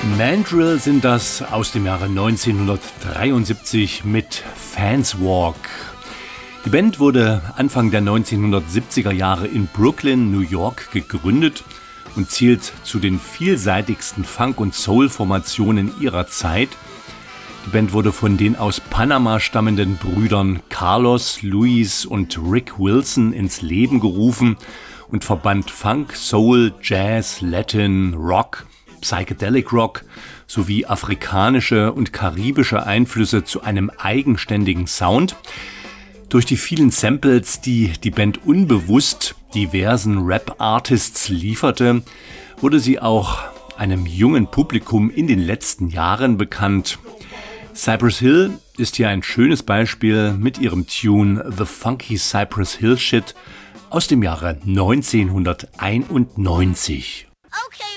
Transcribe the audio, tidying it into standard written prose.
Mandrill sind das aus dem Jahre 1973 mit Fans Walk. Die Band wurde Anfang der 1970er Jahre in Brooklyn, New York gegründet und zählt zu den vielseitigsten Funk- und Soul-Formationen ihrer Zeit. Die Band wurde von den aus Panama stammenden Brüdern Carlos, Luis und Rick Wilson ins Leben gerufen und verband Funk, Soul, Jazz, Latin, Rock, Psychedelic Rock sowie afrikanische und karibische Einflüsse zu einem eigenständigen Sound. Durch die vielen Samples, die die Band unbewusst diversen Rap-Artists lieferte, wurde sie auch einem jungen Publikum in den letzten Jahren bekannt. Cypress Hill ist hier ein schönes Beispiel mit ihrem Tune The Funky Cypress Hill Shit aus dem Jahre 1991. Okay.